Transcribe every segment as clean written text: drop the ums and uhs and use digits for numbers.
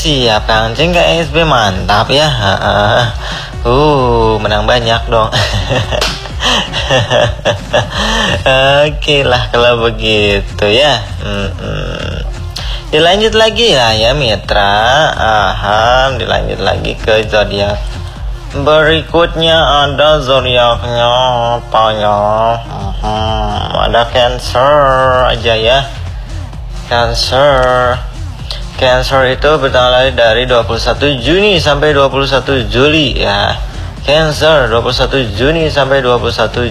Siap Kang Ceng ke SB, mantap ya. Menang banyak dong. Oke lah kalau begitu ya. Dilanjut lagi lah ya mitra. Dilanjut lagi ke zodiak berikutnya. Ada zodiaknya apa ya? Ada Cancer aja ya. Cancer itu bertanggal lahir dari 21 Juni sampai 21 Juli ya. Cancer 21 Juni sampai 21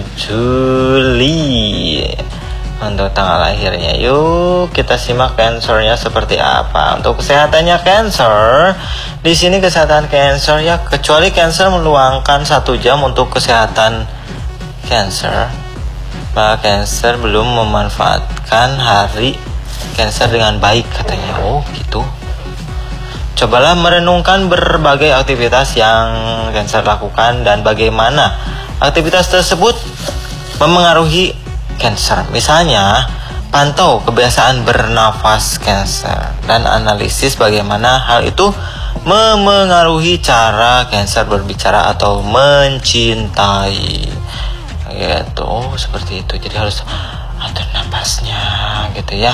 Juli untuk tanggal lahirnya. Yuk kita simak Cancernya seperti apa. Untuk kesehatannya Cancer, di sini kesehatan Cancer ya, kecuali Cancer meluangkan 1 jam untuk kesehatan Cancer, maka Cancer belum memanfaatkan hari Cancer dengan baik katanya. Oh gitu. Cobalah merenungkan berbagai aktivitas yang Cancer lakukan dan bagaimana aktivitas tersebut memengaruhi Cancer. Misalnya, pantau kebiasaan bernafas Cancer dan analisis bagaimana hal itu memengaruhi cara Cancer berbicara atau mencintai. Gitu, seperti itu. Jadi harus atur napasnya gitu ya.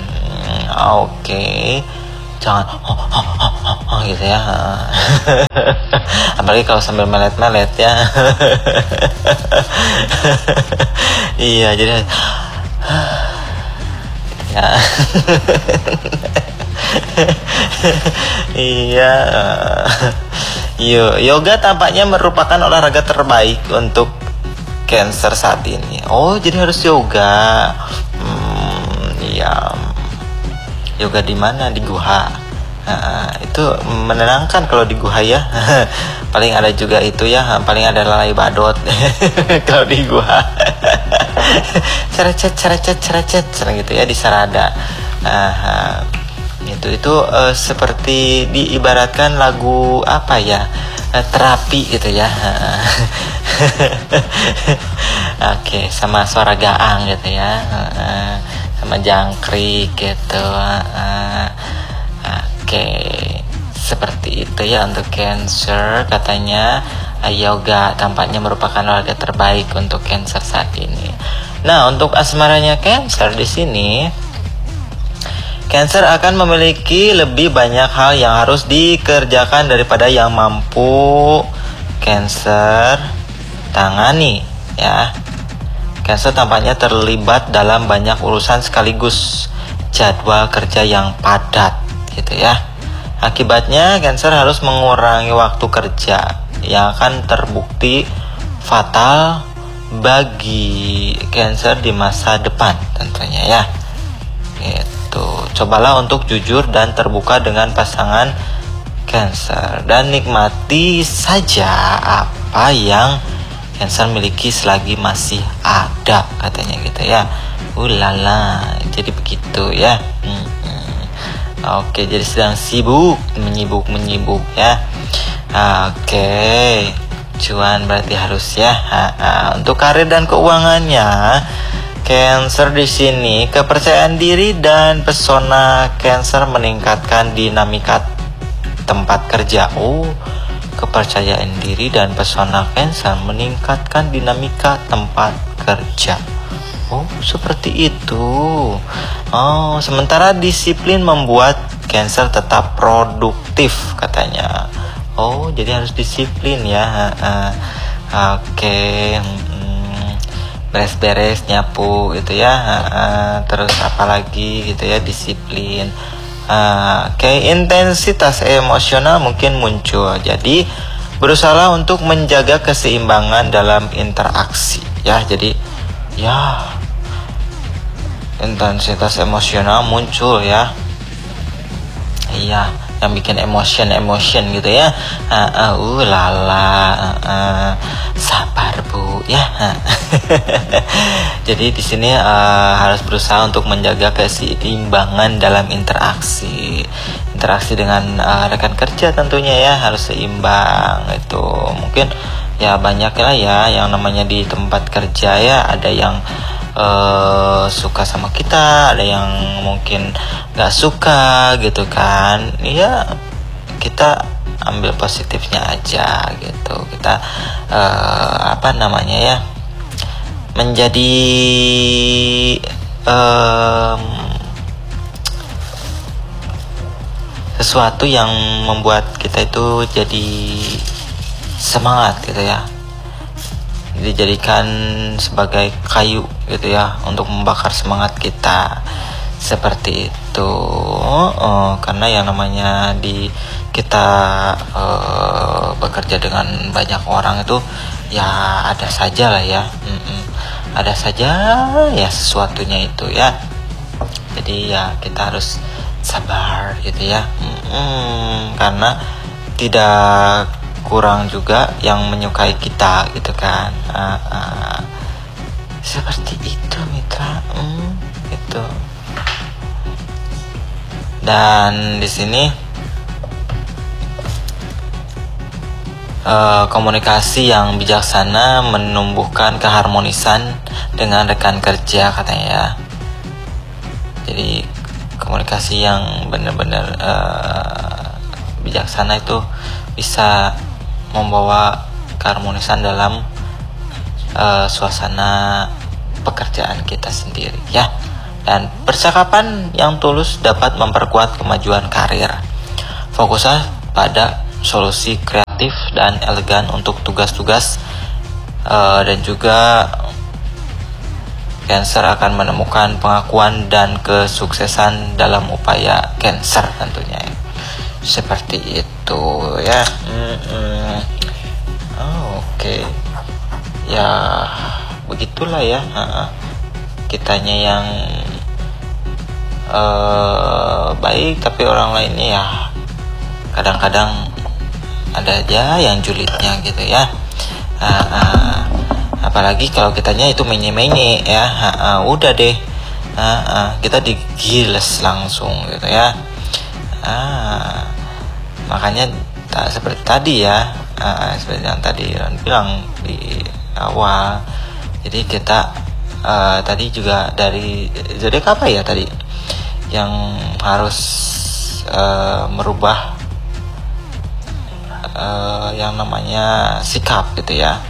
Oke. Jangan gitu ya. Apalagi kalau sambil melet-melet ya. Iya, jadi ya. Iya. Yoga tampaknya merupakan olahraga terbaik untuk Cancer saat ini. Oh, jadi harus yoga. Iya. Yoga di mana? Di guha. Itu menenangkan kalau di guha ya. Paling ada juga itu ya. Paling ada lalai badot kalau di guha. Cerecet gitu ya di sarada. Itu seperti diibaratkan lagu apa ya? Terapi gitu ya. Oke, sama suara gaang gitu ya. Sama jangkrik gitu. Oke, seperti itu ya untuk Cancer. Katanya yoga tampaknya merupakan olahraga terbaik untuk Cancer saat ini. Nah, untuk asmaranya Cancer di sini, Cancer akan memiliki lebih banyak hal yang harus dikerjakan daripada yang mampu Cancer tangani ya. Cancer tampaknya terlibat dalam banyak urusan sekaligus, jadwal kerja yang padat gitu ya. Akibatnya Cancer harus mengurangi waktu kerja yang akan terbukti fatal bagi Cancer di masa depan tentunya ya. Gitu. Cobalah untuk jujur dan terbuka dengan pasangan Cancer dan nikmati saja apa yang Cancer miliki selagi masih ada katanya gitu ya. Ulala, jadi begitu ya. Oke, jadi sedang menyibuk ya. Oke, cuan berarti harus ya. Untuk karir dan keuangannya, Cancer di sini kepercayaan diri dan pesona Cancer meningkatkan dinamika tempat kerja. Kepercayaan diri dan pesona Cancer meningkatkan dinamika tempat kerja. Seperti itu. Sementara disiplin membuat Cancer tetap produktif katanya. Jadi harus disiplin ya. Oke. Beres-beres, nyapu gitu ya. Terus apalagi gitu ya, disiplin. Intensitas emosional mungkin muncul. Jadi berusaha untuk menjaga keseimbangan dalam interaksi ya. Jadi ya, intensitas emosional muncul ya. Iya, yang bikin emotion gitu ya. Sabar Bu ya. Jadi di sini harus berusaha untuk menjaga keseimbangan dalam interaksi dengan rekan kerja tentunya ya, harus seimbang itu. Mungkin ya banyak lah ya yang namanya di tempat kerja ya, ada yang suka sama kita, ada yang mungkin gak suka gitu kan. Ya kita ambil positifnya aja gitu. Kita menjadi sesuatu yang membuat kita itu jadi semangat gitu ya, dijadikan sebagai kayu gitu ya untuk membakar semangat kita, seperti itu. Karena yang namanya kita bekerja dengan banyak orang itu ya ada saja lah ya, ada saja ya sesuatunya itu ya. Jadi ya kita harus sabar gitu ya, karena tidak kurang juga yang menyukai kita gitu kan. Seperti itu mitra, itu. Dan di sini komunikasi yang bijaksana menumbuhkan keharmonisan dengan rekan kerja katanya ya. Jadi komunikasi yang benar-benar bijaksana itu bisa membawa keharmonisan dalam suasana pekerjaan kita sendiri ya. Dan percakapan yang tulus dapat memperkuat kemajuan karir. Fokuslah pada solusi kreatif dan elegan untuk tugas-tugas, dan juga Cancer akan menemukan pengakuan dan kesuksesan dalam upaya Cancer tentunya ya. Seperti itu ya. Oke. Ya begitulah ya. Kitanya yang baik tapi orang lainnya ya kadang-kadang ada aja yang julidnya gitu ya. Apalagi kalau kitanya itu menye-menye ya, udah deh, kita digiles langsung gitu ya. Makanya seperti tadi ya, seperti yang tadi bilang di awal. Jadi kita tadi juga dari zodiak apa ya tadi yang harus merubah yang namanya sikap gitu ya,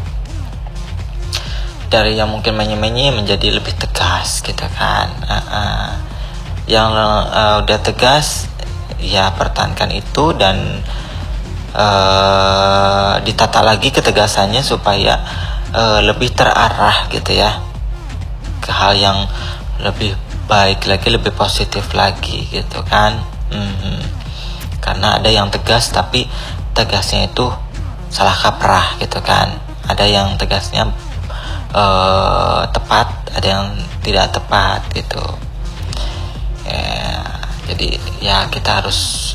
dari yang mungkin menye-menye menjadi lebih tegas gitu kan. Yang udah tegas ya pertahankan itu, dan ditata lagi ketegasannya supaya lebih terarah gitu ya ke hal yang lebih baik lagi, lebih positif lagi gitu kan. Karena ada yang tegas tapi tegasnya itu salah kaprah gitu kan, ada yang tegasnya tepat, ada yang tidak tepat gitu ya. Jadi ya kita harus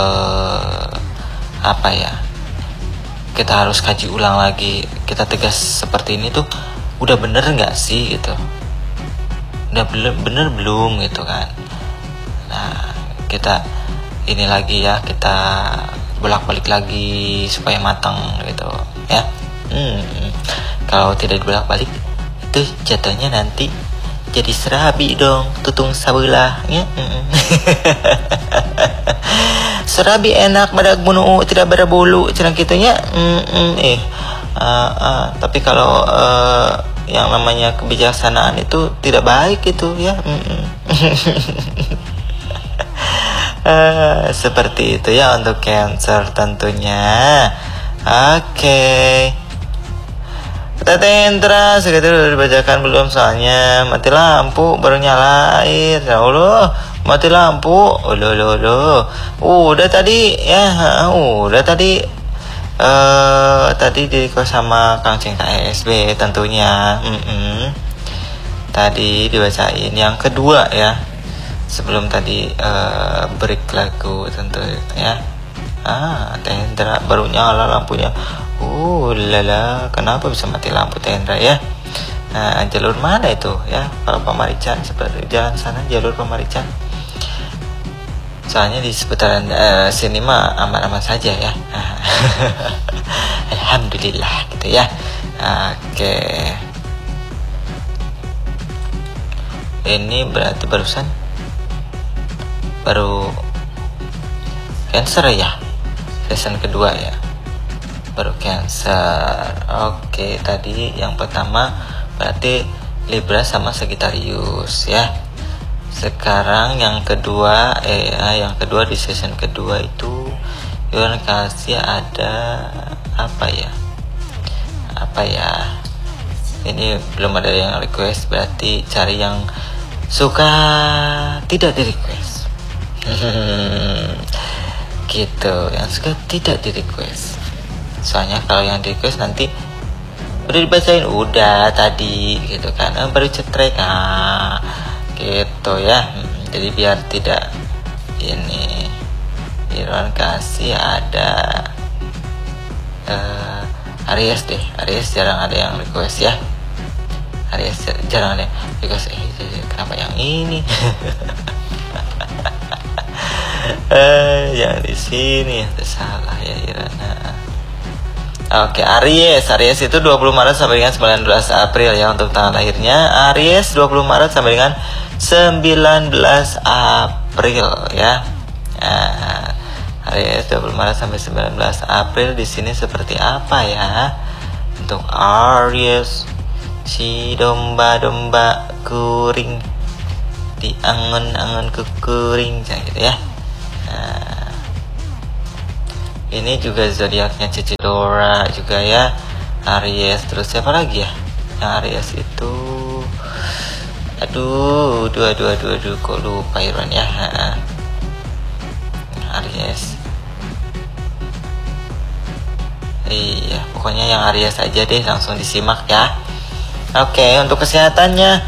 kita harus kaji ulang lagi, kita tegas seperti ini tuh udah bener nggak sih gitu, udah bener belum gitu kan. Nah kita ini lagi ya, kita bolak-balik lagi supaya matang gitu ya. Kalau tidak dibolak-balik itu jatuhnya nanti jadi serabi dong, tutung sabelah ya. Serabi enak badak bunu tidak berbulu cenah kitunya. Tapi kalau yang namanya kebijaksanaan itu tidak baik itu ya. Seperti itu ya untuk Cancer tentunya. Oke. Tendra segitu dibacakan belum, soalnya mati lampu baru nyalain. Ya Allah, mati lampu. Udah tadi ya, udah tadi tadi di sama Kang Cing KSB tentunya. Tadi dibacain yang kedua ya, sebelum tadi break lagu tentu ya. Tendra baru nyala lampunya. Lala, kenapa bisa mati lampu Tendra ya? Nah, jalur mana itu ya? Kalau Pamarican, seperti jalan sana jalur Pamarican. Soalnya di seputaran sini mah aman-aman saja ya. Alhamdulillah gitu ya. Oke. Ini berarti barusan baru Cancer ya. season kedua ya, baru Cancer. Oke, tadi yang pertama berarti Libra sama Sagittarius ya. Sekarang yang kedua yang kedua di season kedua itu Yuran kasih ada apa ya? Ini belum ada yang request, berarti cari yang suka tidak di request. Gitu, yang suka tidak di request. Soalnya kalau yang di request nanti udah dibacain udah tadi gitu kan, baru cetrek gitu ya. Jadi biar tidak ini Irwan kasih ada Aries deh. Aries jarang ada yang request ya. Aries jarang ada yang request. Kenapa yang ini? Yang di sini salah ya Irana. Oke, Aries itu 20 Maret sampai dengan 19 April ya untuk tanggal lahirnya. Aries 20 Maret sampai dengan 19 April ya. Aries 20 Maret sampai 19 April di sini seperti apa ya? Untuk Aries, si domba-domba kuring di angon-angon kuring gitu ya. Ini juga zodiaknya Cici Dora juga ya. Aries, terus siapa lagi ya? Yang Aries itu aduh kok lupa Irwan ya. Aries. Iya, pokoknya yang Aries aja deh, langsung disimak ya. Oke, untuk kesehatannya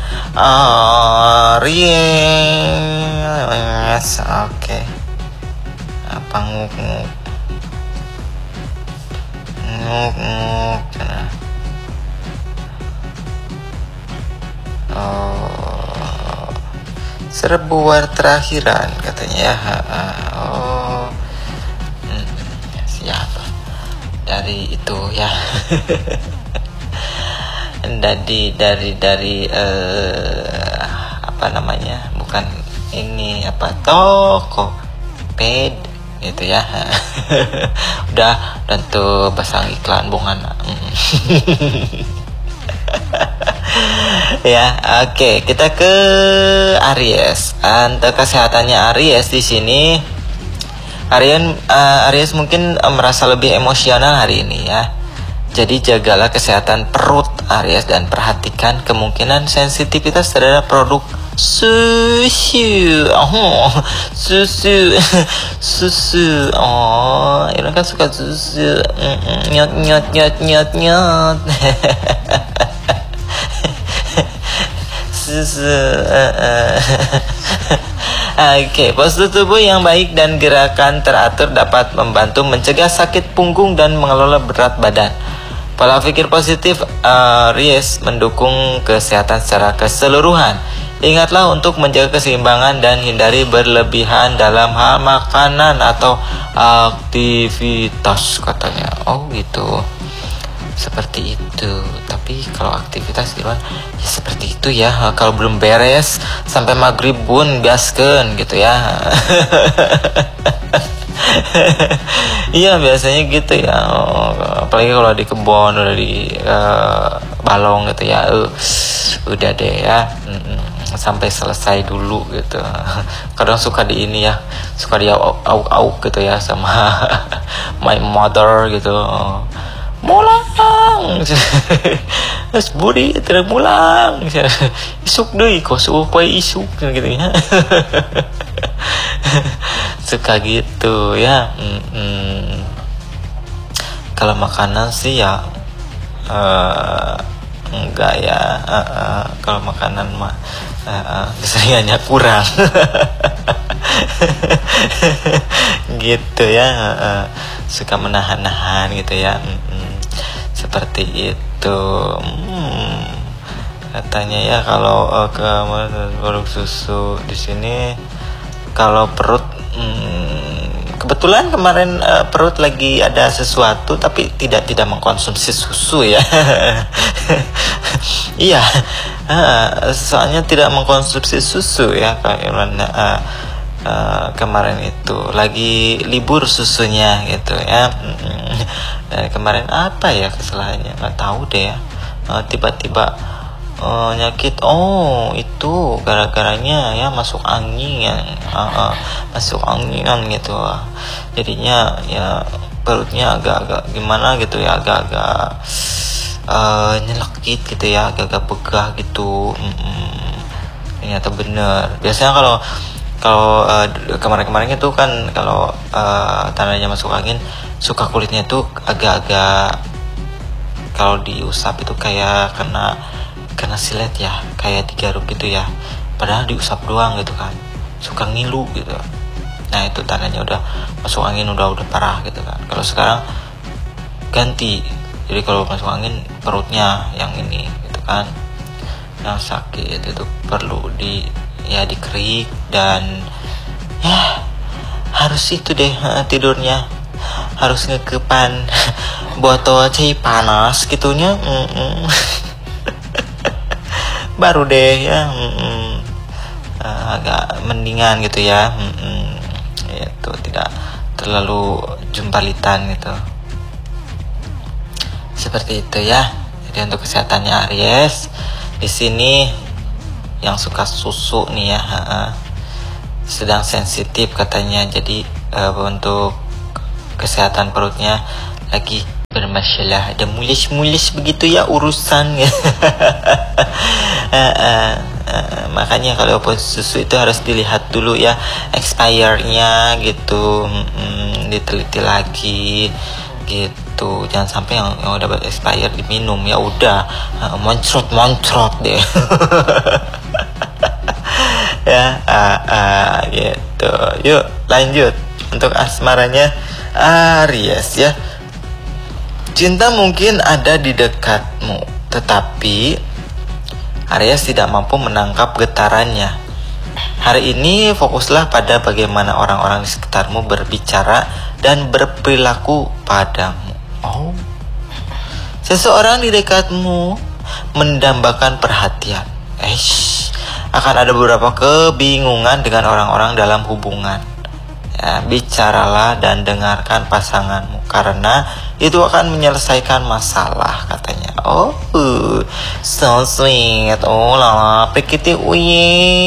Aries. Oke. Apa nguk-nguk sana. Serbuan terakhiran katanya ya. Siapa dari itu ya. dari apa namanya, bukan ini apa, toko ped gitu ya. udah tuh pasang iklan bungan. Ya, oke, kita ke Aries. Untuk kesehatannya Aries di sini, Aries mungkin merasa lebih emosional hari ini ya. Jadi jagalah kesehatan perut Aries dan perhatikan kemungkinan sensitivitas terhadap produk susu. Susu. Ini kan suka susu. Nyot. Susu. Oke, postur tubuh yang baik dan gerakan teratur dapat membantu mencegah sakit punggung dan mengelola berat badan. Pola pikir positif Aries mendukung kesehatan secara keseluruhan. Ingatlah untuk menjaga keseimbangan dan hindari berlebihan dalam hal makanan atau aktivitas katanya. Oh gitu. Seperti itu. Tapi kalau aktivitas Irwan ya seperti itu ya. Kalau belum beres sampai maghrib bun gaskeun gitu ya. Iya biasanya gitu ya. Apalagi kalau di kebun udah di balong gitu ya. Udah deh ya. Sampai selesai dulu gitu. Kadang suka di ini ya, suka dia auk gitu ya sama my mother gitu. Mulang es budi tidak mulang isuk deh kok supaya isuk gitu ya. Suka gitu ya. Kalau makanan sih ya enggak ya. Kalau makanan mah keseringannya kurang. Gitu ya. Suka menahan-nahan gitu ya. Seperti itu. Katanya ya kalau ke produk susu di sini kalau perut kebetulan kemarin perut lagi ada sesuatu tapi tidak mengkonsumsi susu ya. Iya. Soalnya tidak mengkonsumsi susu ya kayak kemarin itu lagi libur susunya gitu ya. Dan kemarin apa ya kesalahannya, nggak tahu deh ya. Tiba-tiba nyakit. Oh, itu gara-garanya ya masuk angin ya. Masuk angin gitu. Jadinya ya perutnya agak-agak gimana gitu ya, agak-agak nyelekit gitu ya, agak-agak begah gitu. Ternyata bener. Biasanya kalau kemarin-kemarin itu kan kalau tandanya masuk angin, suka kulitnya tuh agak-agak, kalau diusap itu kayak kena silet ya, kayak digaruk gitu ya, padahal diusap doang gitu kan, suka ngilu gitu. Nah itu tandanya udah masuk angin, udah parah gitu kan. Kalau sekarang ganti, jadi kalau masuk angin perutnya yang ini gitu kan, yang sakit itu perlu dikerik, dan ya harus itu deh tidurnya harus ngekepan botol cai panas gitunya. Baru deh ya agak mendingan gitu ya. Itu tidak terlalu jumpalitan gitu, seperti itu ya. Jadi untuk kesehatannya Aries di sini, yang suka susu nih ya, sedang sensitif katanya. Jadi untuk kesehatan perutnya lagi bermasalah, ada mulis-mulis begitu ya urusan. Makanya kalau susu itu harus dilihat dulu ya expirednya gitu, diteliti lagi gitu. Jangan sampai yang udah expired diminum, ya udah moncrot deh. Ya gitu. Yuk lanjut untuk asmaranya Aries ya. Cinta mungkin ada di dekatmu, tetapi Aries tidak mampu menangkap getarannya. Hari ini fokuslah pada bagaimana orang-orang di sekitarmu berbicara dan berperilaku padamu. Oh, seseorang di dekatmu mendambakan perhatian. Akan ada beberapa kebingungan dengan orang-orang dalam hubungan. Ya, bicaralah dan dengarkan pasanganmu, karena itu akan menyelesaikan masalah katanya. Oh, so sweet. Oh lala, pikiti uye.